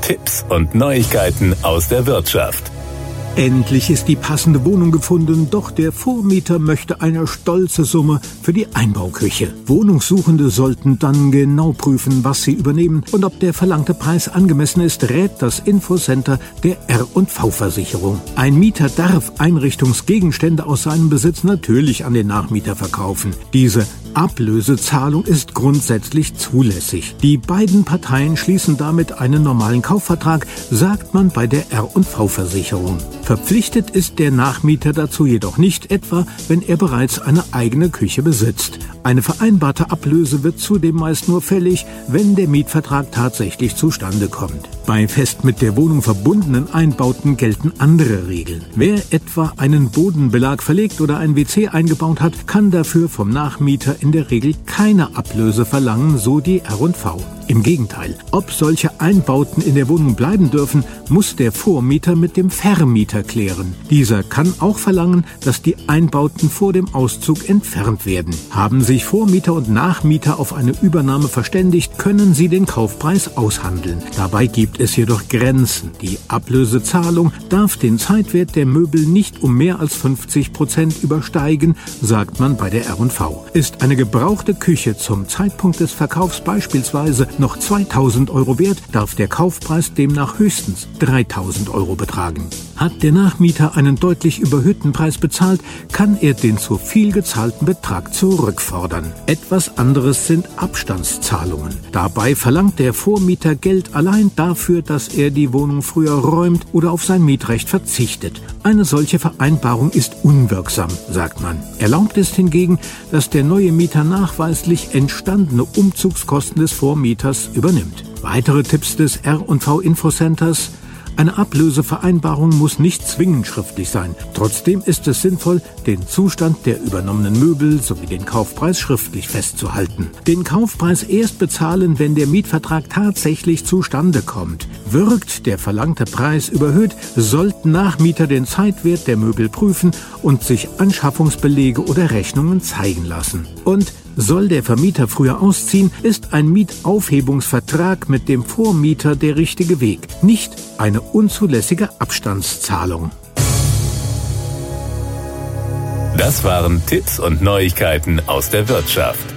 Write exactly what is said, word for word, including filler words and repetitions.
Tipps und Neuigkeiten aus der Wirtschaft. Endlich ist die passende Wohnung gefunden, doch der Vormieter möchte eine stolze Summe für die Einbauküche. Wohnungssuchende sollten dann genau prüfen, was sie übernehmen und ob der verlangte Preis angemessen ist, rät das Infocenter der R und V-Versicherung. Ein Mieter darf Einrichtungsgegenstände aus seinem Besitz natürlich an den Nachmieter verkaufen. Diese Ablösezahlung ist grundsätzlich zulässig. Die beiden Parteien schließen damit einen normalen Kaufvertrag, sagt man bei der R und V-Versicherung. Verpflichtet ist der Nachmieter dazu jedoch nicht, etwa wenn er bereits eine eigene Küche besitzt. Eine vereinbarte Ablöse wird zudem meist nur fällig, wenn der Mietvertrag tatsächlich zustande kommt. Bei fest mit der Wohnung verbundenen Einbauten gelten andere Regeln. Wer etwa einen Bodenbelag verlegt oder ein W C eingebaut hat, kann dafür vom Nachmieter in der Regel keine Ablöse verlangen, so die R und V. Im Gegenteil, ob solche Einbauten in der Wohnung bleiben dürfen, muss der Vormieter mit dem Vermieter klären. Dieser kann auch verlangen, dass die Einbauten vor dem Auszug entfernt werden. Haben sich Vormieter und Nachmieter auf eine Übernahme verständigt, können sie den Kaufpreis aushandeln. Dabei gibt es jedoch Grenzen. Die Ablösezahlung darf den Zeitwert der Möbel nicht um mehr als fünfzig Prozent übersteigen, sagt man bei der R und V. Ist eine gebrauchte Küche zum Zeitpunkt des Verkaufs beispielsweise noch zweitausend Euro wert, darf der Kaufpreis demnach höchstens dreitausend Euro betragen. Hat der Nachmieter einen deutlich überhöhten Preis bezahlt, kann er den zu viel gezahlten Betrag zurückfordern. Etwas anderes sind Abstandszahlungen. Dabei verlangt der Vormieter Geld allein dafür, dass er die Wohnung früher räumt oder auf sein Mietrecht verzichtet. Eine solche Vereinbarung ist unwirksam, sagt man. Erlaubt ist hingegen, dass der neue Mieter nachweislich entstandene Umzugskosten des Vormieters übernimmt. Weitere Tipps des R und V Infocenters: Eine Ablösevereinbarung muss nicht zwingend schriftlich sein. Trotzdem ist es sinnvoll, den Zustand der übernommenen Möbel sowie den Kaufpreis schriftlich festzuhalten. Den Kaufpreis erst bezahlen, wenn der Mietvertrag tatsächlich zustande kommt. Wirkt der verlangte Preis überhöht, sollten Nachmieter den Zeitwert der Möbel prüfen und sich Anschaffungsbelege oder Rechnungen zeigen lassen. Und soll der Vermieter früher ausziehen, ist ein Mietaufhebungsvertrag mit dem Vormieter der richtige Weg, nicht eine unzulässige Abstandszahlung. Das waren Tipps und Neuigkeiten aus der Wirtschaft.